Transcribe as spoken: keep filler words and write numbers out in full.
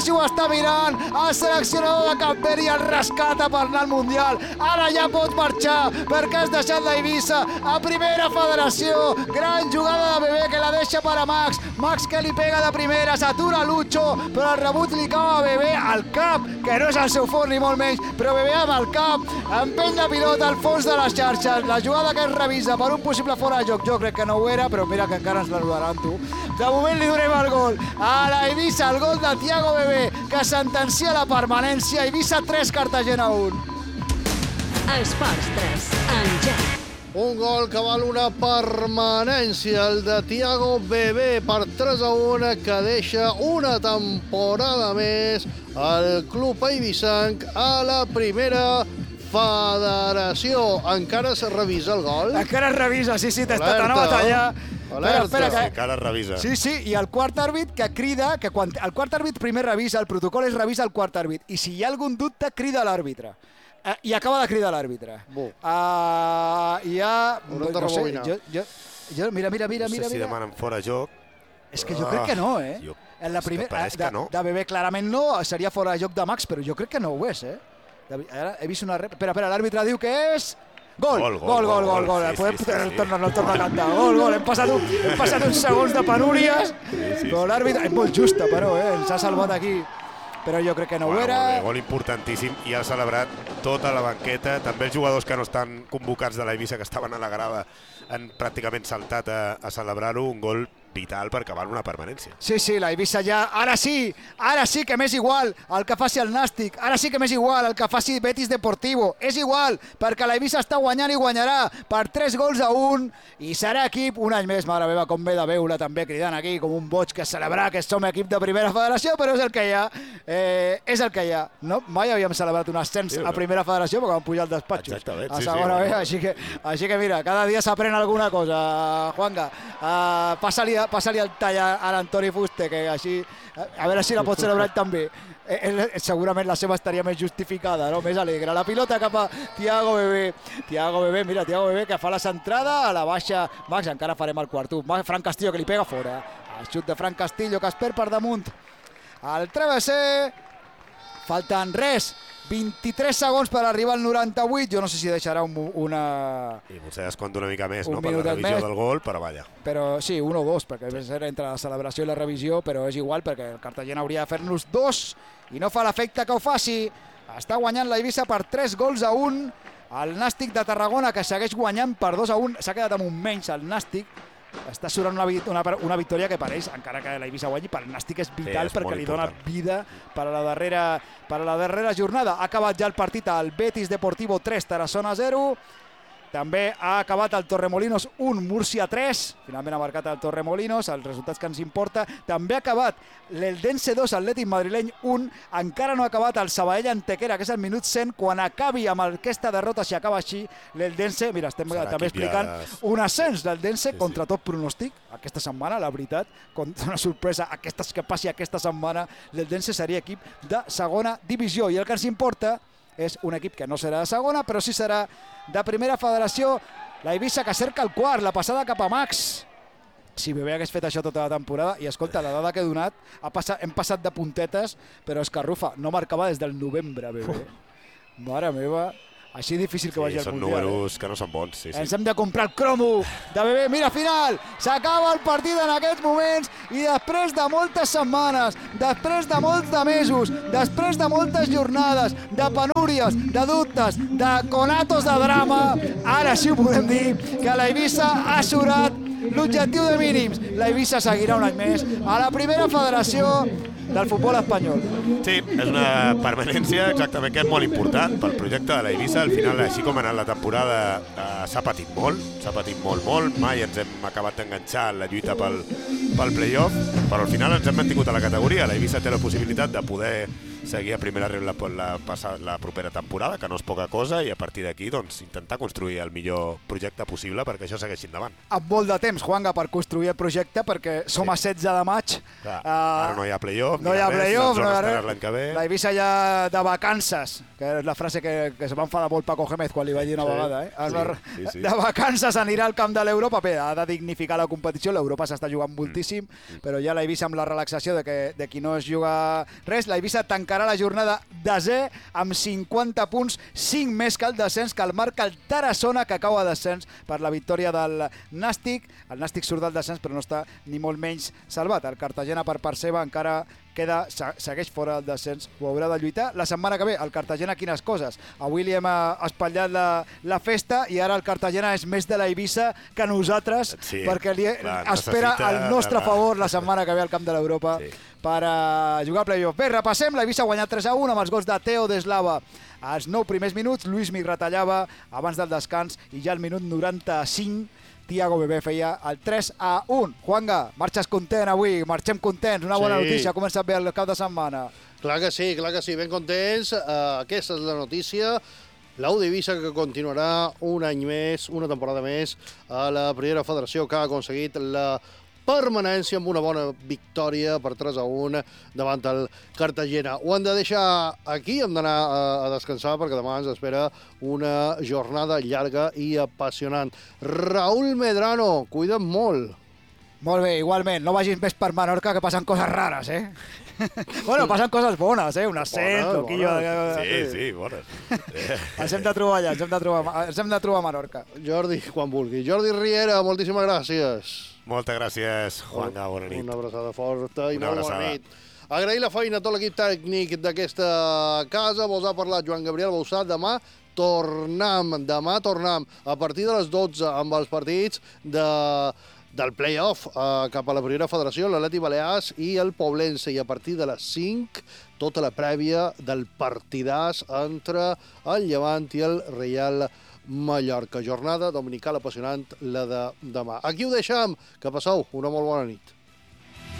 si ho està mirant, el seleccionador de Cap Verd i el rescata per anar al Mundial. Ara ja pot marxar perquè has deixat l'Eivissa a primera federació. Gran jugada de Bebé que la deixa per a Max. Max que li pega de primera, s'atura Lucho, però el rebut li cau a Bebé al cap, que no és el seu fort ni molt menys, però Bebé amb el cap empeny la pilota al fons de les xarxes. La jugada que es revisa per un possible fora de joc, jo crec que no ho era, però mira que encara ens l'anudaran, tu. De moment li donem el gol a l'Eivissa, el gol de Thiago Bebé, que sentencia la permanència. Eivissa tres, Cartagena un. Esports tres, en joc. Un gol que val una permanència, el de Thiago Bebé per tres a un, que deixa una temporada més el club eivissenc a la primera federació. Encara es revisa el gol? Encara es revisa, sí, sí, t'està tan a batallar. Alerta. Espera, que... Encara es revisa. Sí, sí, i el quart àrbit que crida, que quan el quart àrbit primer revisa, el protocol es revisa el quart àrbit, i si hi ha algun dubte, crida l'àrbitre. Uh, I acaba de cridar l'àrbitre. Uh, hi ha... Haurem de no sé, rebobinar. jo, jo, jo, mira, mira, mira, No sé mira. si demanen fora joc. És que jo crec que no, eh? Jo, en la és que primer, pareix de, que no. de Bebé clarament no, seria fora de joc de Max, però jo crec que no ho és, eh? De, ara he vist una... Re... Espera, espera, l'àrbitre diu que és... Gol, gol, gol, gol, gol, gol. Sí, Podem sí, sí, sí. tornar, no torna a cantar. Gol, gol, hem passat, un, hem passat uns segons de penúries, Sí, sí, però l'àrbitre és molt justa, però, eh? Ens ha salvat aquí. Però jo crec que no ho Bueno, era. molt bé, gol importantíssim i ha celebrat tota la banqueta. També els jugadors que no estan convocats de l'Eivissa, que estaven a la grada, han pràcticament saltat a, a celebrar-ho. Un gol vital per acabar una permanència. Sí, sí, la Eivissa ja... Ara sí, ara sí que m'és igual el que faci el Nàstic, ara sí que m'és igual el que faci Betis Deportivo. És igual, perquè la Eivissa està guanyant i guanyarà per tres gols a un i serà equip un any més. Mare meva, com ve de veure també cridant aquí com un boig que celebrar que som equip de primera federació, però és el que hi ha. Eh, és el que hi ha. No? Mai havíem celebrat un ascens Sí, a primera federació perquè vam pujar als despatxos. Exactament, a sí, sí, segona bueno. B, així que, així que mira, cada dia s'aprèn alguna cosa. Juanga, uh, passa-li passa-li el tall a, a l'Antoni Fuste, que així, a veure si la pot celebrar també. Eh, eh, segurament la seva estaria més justificada, no? Més alegre. La pilota cap a Thiago Bebé. Thiago Bebé, mira, Thiago Bebé que fa la centrada a la baixa. Max, encara farem el quart. Fran Castillo que li pega fora. El xut de Fran Castillo que es perd per damunt. El travesser. Falten res. vint-i-tres segons per arribar al noranta-vuit. Jo no sé si deixarà un, una... I potser descompta una mica més, Un no?, per la minutet revisió més. del gol, però vaja. Però sí, un o dos, perquè sí. Era entre la celebració i la revisió, però és igual perquè el Cartagena hauria de fer-nos dos i no fa l'efecte que ho faci. Està guanyant la Eivissa per tres gols a un. El Nàstic de Tarragona, que segueix guanyant per dos a un, s'ha quedat amb un menys el Nàstic. Està surant una, una, una victòria que pareix, encara que la Eivissa guanyi, per el Nàstic és vital, Sí, és perquè molt li dona important. vida per a la darrera, per a la darrera jornada. Ha acabat ja el partit al Betis Deportivo tres, Tarazona zero. També ha acabat el Torremolinos un, Múrcia tres. Finalment ha marcat el Torremolinos, els resultats que ens importa. També ha acabat l'Eldense dos, Atlètic Madrileny un. Encara no ha acabat el Sabadell Antequera, que és el minut cent. Quan acabi amb aquesta derrota, si acaba així, l'Eldense, mira, estem Serà també equip ja explicant de- un ascens d'Eldense Sí, contra sí. tot pronòstic aquesta setmana, la veritat, contra una sorpresa aquestes que passi aquesta setmana, l'Eldense seria equip de segona divisió. I el que ens importa és un equip que no serà de segona, però sí serà de primera federació. La Eivissa que cerca el quart, la passada cap a Max. Si Bebé hagués fet això tota la temporada, i escolta, la dada que he donat, ha passat, hem passat de puntetes, però Escarrufa no marcava des del novembre, Bebé. Mare meva, així difícil que Sí, vagi al són Mundial. números que no són bons, sí, sí. Ens hem de comprar el cromo de Bebé. Mira, final! S'acaba el partit en aquests moments i després de moltes setmanes, després de molts de mesos, després de moltes jornades, de penúries, de dubtes, de conatos de drama, ara sí ho podem dir, que la Eivissa ha assurat l'objectiu de mínims. La Eivissa seguirà un any més a la primera federació del futbol espanyol. Sí, és una permanència exactament que és molt important pel projecte de la Eivissa. Al final, així com ha anat la temporada, eh, s'ha patit molt, s'ha patit molt, molt. Mai ens hem acabat d'enganxar en la lluita pel, pel play-off, però al final ens hem mantingut a la categoria. La Eivissa té la possibilitat de poder seguir a primera la, la, la, la propera temporada, que no és poca cosa, i a partir d'aquí doncs, intentar construir el millor projecte possible perquè això segueixi endavant. Amb molt de temps, Juanga, per construir el projecte, perquè som Sí. a setze de maig. Clar, Uh, ara no hi ha play-off, no hi ha res, play-off, les no hi ha zones res. estaran l'any que ve. La Eivissa ja de vacances, que és la frase que, que se va enfadar molt Paco Gémez quan li vaig dir una Sí, vegada. Eh? sí, De- sí, sí. De vacances anirà al camp de l'Europa, bé, ha de dignificar la competició, l'Europa s'està jugant moltíssim. moltíssim, però ja la Eivissa amb la relaxació de que de qui no es juga res, la Eivissa tancarà la jornada desè amb cinquanta punts, cinc més que el descens, que el marca el Tarassona, que cau a descens per la victòria del Nàstic. El Nàstic surt del descens, però no està ni molt menys salvat. El Cartagena, per part seva, encara queda, segueix fora del descens, ho haurà de lluitar. La setmana que ve, el Cartagena, quines coses? Avui li hem espatllat la, la festa i ara el Cartagena és més de la Eivissa que nosaltres, sí, perquè li clar, espera el nostre de... favor la setmana que ve al Camp de l'Europa sí. per uh, jugar a playoff. Bé, repassem, la Eivissa ha guanyat tres a un amb els gols de Teo Deslava. Als nou primers minuts, Luis Mig retallava abans del descans i ja al minut noranta-cinc Tiago Bebé feia el tres a un. Juanga, marxes content avui, marxem contents, una bona sí. notícia, ha començat bé el cap de setmana. Clar que sí, clar que sí, ben contents, uh, aquesta és la notícia. L'U D Eivissa que continuarà un any més, una temporada més, a la primera federació, que ha aconseguit la permanència amb una bona victòria per tres a un davant el Cartagena. Ho hem de deixar aquí, hem d'anar a descansar perquè demà ens espera una jornada llarga i apassionant. Raúl Medrano, cuida't molt. Molt bé, igualment. No vagis més per Menorca, que passen coses rares, eh? Bueno, passen coses bones, eh? Un ascens, un quillo... Sí, sí, bones. Ens hem de trobar allà, ens hem de trobar, ens hem de trobar a Menorca. Jordi, quan vulgui. Jordi Riera, moltíssimes gràcies. Moltes gràcies, Juanga, bona nit. Una abraçada forta i una molt abraçada. bona nit. Agrair la feina a tot l'equip tècnic d'aquesta casa. Vos ha parlat Joan Gabriel Bausà. Demà tornem, demà tornem a partir de les dotze amb els partits de... del play-off eh, cap a la primera federació, l'Atleti Balears i el Poblense, i a partir de les cinc tota la prèvia del partidàs entre el Llevant i el Reial Mallorca. Jornada dominical apassionant, la de demà. Aquí ho deixem, que passeu una molt bona nit.